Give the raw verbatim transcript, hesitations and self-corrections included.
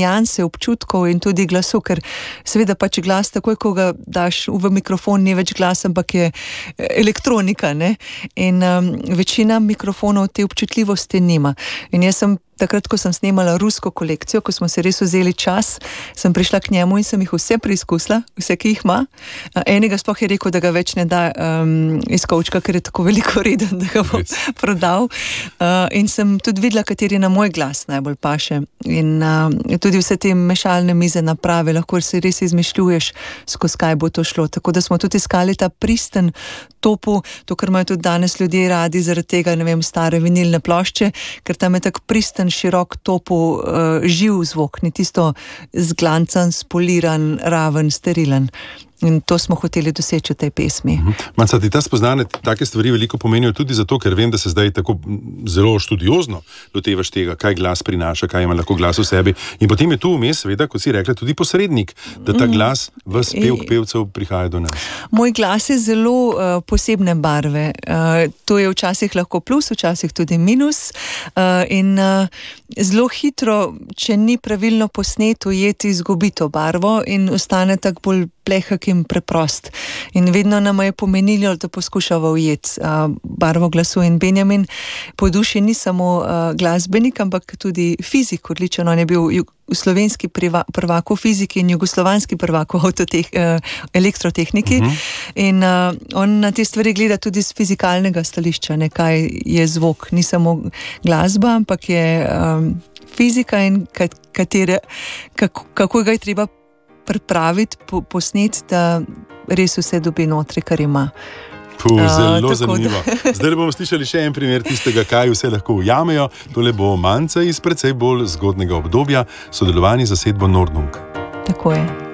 nianse občutkov in tudi glasu, ker seveda pač glas takoj, ko ga daš v mikrofon, ni več glas, ampak je elektronika, ne? In um, večina mikrofonov te občutljivosti nima. In jaz sem takrat, ko sem snemala rusko kolekcijo, ko smo se res vzeli čas, sem prišla k njemu in sem jih vse preizkusila, vse, ki jih ima. Enega sploh je rekel, da ga več ne da um, iz kovčka, ker je tako veliko reden, da ga bo yes. prodal. Uh, in sem tudi videla, kateri na moj glas najbolj paše. In uh, tudi vse te mešalne mize naprave, lahko se res izmišljuješ, skozi kaj bo to šlo. Tako da smo tudi iskali ta pristen topu, to, kar imajo tudi danes ljudje radi, zaradi tega, ne vem, stare vinilne plošče, ker tam je tak pristen, širok topu, uh, živ zvok, ni tisto zglancan, spoliran, raven, sterilen. In to smo hoteli doseči v tej pesmi. Uh-huh. Manca, ti ta spoznane, take stvari veliko pomenijo tudi zato, ker vem, da se zdaj tako zelo študiozno lotevaš tega, kaj glas prinaša, kaj ima lahko glas v sebi. In potem je tu vmes, seveda, kot si rekla, tudi posrednik, da ta glas v pevk pevcev prihaja do nas. Moj glas je zelo uh, posebne barve. Uh, to je včasih lahko plus, včasih tudi minus. Uh, in uh, zelo hitro, če ni pravilno posnet, ujeti izgubi to barvo in ostane tak bolj plehak in preprost. In vedno nam je pomenilo, da poskušava ujeti uh, barvo glasu. In Benjamin po duši ni samo uh, glasbenik, ampak tudi fizik odličen. On je bil slovenski prvak v fiziki in jugoslovanski prvak v avtoteh, uh, elektrotehniki. Uh-huh. In uh, on na te stvari gleda tudi z fizikalnega stališča, ne, kaj je zvok. Ni samo glasba, ampak je um, fizika in katere, kako, kako ga je treba pripraviti, po, posneti, da res vse dobi notri, kar ima. Puh, zelo uh, zanimivo. Da... Zdaj bomo slišali še en primer tistega, kaj vse lahko ujamejo. Tole bo Manca iz precej bolj zgodnega obdobja, sodelovanje z zasedbo Nordung. Tako je.